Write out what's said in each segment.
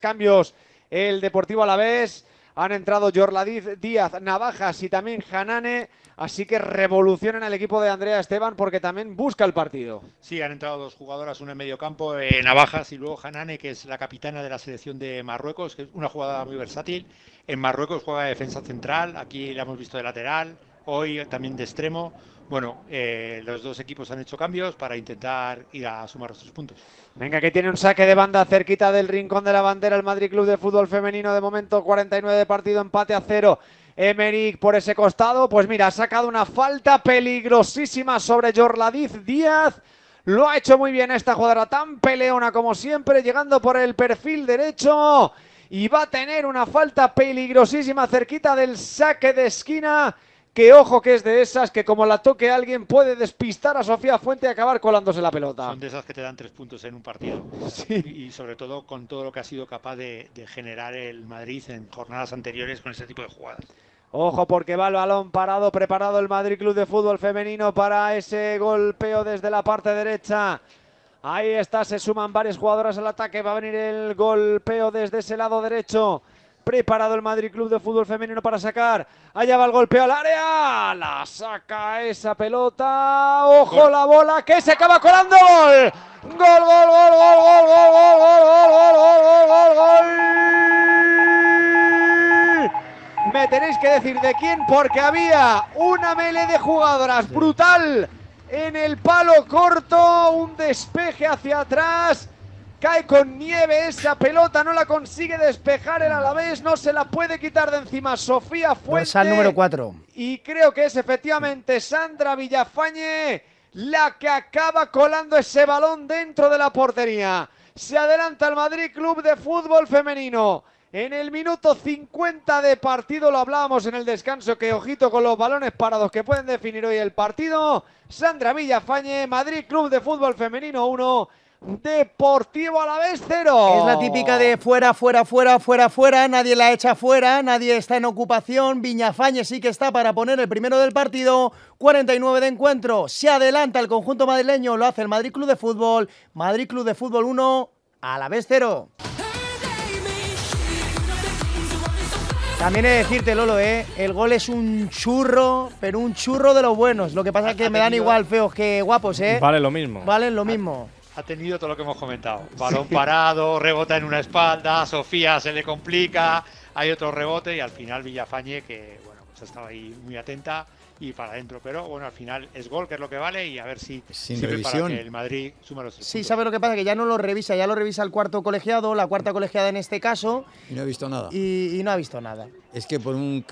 cambios el Deportivo Alavés. Han entrado Yorladiz, Díaz, Navajas y también Hanane. Así que revolución en el equipo de Andrea Esteban porque también busca el partido. Sí, han entrado dos jugadoras, una en medio campo, Navajas y luego Hanane, que es la capitana de la selección de Marruecos, que es una jugadora muy versátil. En Marruecos juega de defensa central, aquí la hemos visto de lateral, hoy también de extremo. Bueno, los dos equipos han hecho cambios para intentar ir a sumar los 3 puntos. Venga, que tiene un saque de banda cerquita del rincón de la bandera el Madrid Club de Fútbol Femenino. De momento 49 de partido, empate a 0. Emerick por ese costado, pues mira, ha sacado una falta peligrosísima sobre Yorladiz Díaz. Lo ha hecho muy bien esta jugadora tan peleona como siempre, llegando por el perfil derecho. Y va a tener una falta peligrosísima cerquita del saque de esquina. Que ojo que es de esas que como la toque alguien puede despistar a Sofía Fuente y acabar colándose la pelota. Son de esas que te dan 3 puntos en un partido. Sí. Y sobre todo con todo lo que ha sido capaz de generar el Madrid en jornadas anteriores con ese tipo de jugadas. Ojo porque va el balón parado, preparado el Madrid Club de Fútbol Femenino para ese golpeo desde la parte derecha. Ahí está, se suman varias jugadoras al ataque, va a venir el golpeo desde ese lado derecho. Preparado el Madrid Club de Fútbol Femenino para sacar. Allá va el golpeo al área. La saca esa pelota. Ojo gol. La bola que se acaba colando. Gol. Gol, gol, gol, gol, gol, gol, gol, gol, gol, gol, gol. Me tenéis que decir de quién porque había una melee de jugadoras brutal en el palo corto. Un despeje hacia atrás. Cae con nieve esa pelota, no la consigue despejar el Alavés, no se la puede quitar de encima Sofía Fuente. Dorsal número 4. Y creo que es efectivamente Sandra Villafañe la que acaba colando ese balón dentro de la portería. Se adelanta el Madrid Club de Fútbol Femenino. En el minuto 50 de partido, lo hablábamos en el descanso, que ojito con los balones parados que pueden definir hoy el partido. Sandra Villafañe, Madrid Club de Fútbol Femenino 1. Deportivo Alavés 0. Es la típica de fuera, fuera, fuera, fuera, fuera. Nadie la echa fuera, nadie está en ocupación. Villafañe sí que está para poner el primero del partido. 49 de encuentro. Se adelanta el conjunto madrileño. Lo hace el Madrid Club de Fútbol. Madrid Club de Fútbol 1, Alavés 0. También he de decirte, Lolo, el gol es un churro, pero un churro de los buenos. Lo que pasa es que me dan igual feos que guapos, Vale lo mismo. Valen lo mismo. Ha tenido todo lo que hemos comentado. Balón parado, rebota en una espalda, Sofía se le complica, hay otro rebote y al final Villafañe, que bueno, pues estaba ahí muy atenta y para adentro. Pero bueno, al final es gol, que es lo que vale, y a ver si sirve para que el Madrid suma los 3 puntos. Sí, ¿sabe lo que pasa? Que ya no lo revisa, ya lo revisa el cuarto colegiado, la cuarta colegiada en este caso. Y no ha visto nada. Y no ha visto nada. Es que por un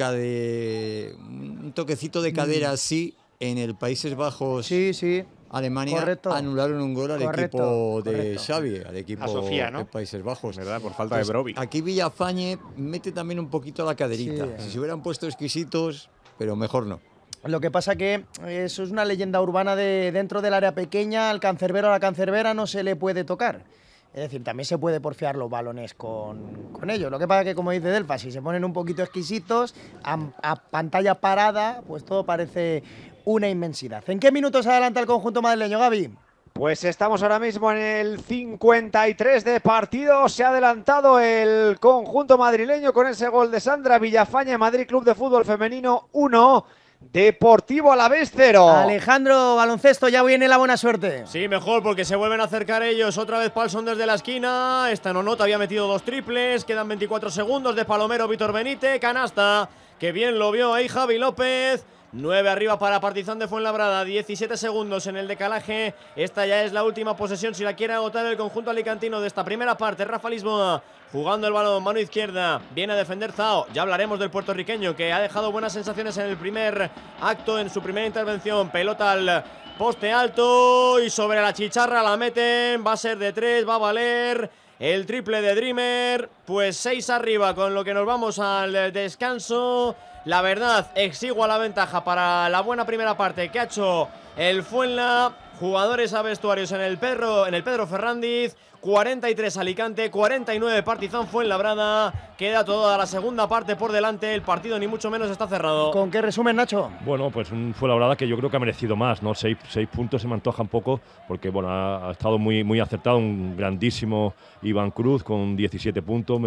toquecito de cadera así, en el Países Bajos, sí. Alemania, correcto. Anularon un gol al equipo de Xavi, al equipo Sofía, ¿no? de Países Bajos. ¿Verdad? Por falta de Brovi. Aquí Villafañe mete también un poquito la caderita. Sí. Si se hubieran puesto exquisitos, pero mejor no. Lo que pasa que eso es una leyenda urbana de dentro del área pequeña, al cancerbero a la cancerbera no se le puede tocar. Es decir, también se puede porfiar los balones con ellos. Lo que pasa que, como dice Delfa, si se ponen un poquito exquisitos, a pantalla parada, pues todo parece una inmensidad. ¿En qué minutos adelanta el conjunto madrileño, Gaby? Pues estamos ahora mismo en el 53 de partido. Se ha adelantado el conjunto madrileño con ese gol de Sandra Villafañe. Madrid Club de Fútbol Femenino 1, Deportivo Alavés 0. Alejandro, baloncesto, ya viene la buena suerte. Sí, mejor, porque se vuelven a acercar ellos. Otra vez Palson desde la esquina. Esta Nonota había metido 2 triples. Quedan 24 segundos de Palomero, Víctor Benítez. Canasta, que bien lo vio ahí Javi López. 9 arriba para Partizan de Fuenlabrada, 17 segundos en el decalaje. Esta ya es la última posesión si la quiere agotar el conjunto alicantino de esta primera parte. Rafa Lisboa jugando el balón, mano izquierda, viene a defender Zhao. Ya hablaremos del puertorriqueño, que ha dejado buenas sensaciones en el primer acto, en su primera intervención. Pelota al poste alto y sobre la chicharra la meten. Va a ser de 3, va a valer el triple de Dreamer. Pues 6 arriba, con lo que nos vamos al descanso. La verdad, exigua la ventaja para la buena primera parte que ha hecho el Fuenla. Jugadores a vestuarios en el Pedro Ferrandiz. 43 Alicante, 49 Partizan Fuenlabrada. Queda toda la segunda parte por delante. El partido ni mucho menos está cerrado. ¿Con qué resumen, Nacho? Bueno, pues un Fuenlabrada que yo creo que ha merecido más, ¿no? 6 puntos se me antojan poco, porque bueno, ha estado muy acertado. Un grandísimo Iván Cruz con 17 puntos.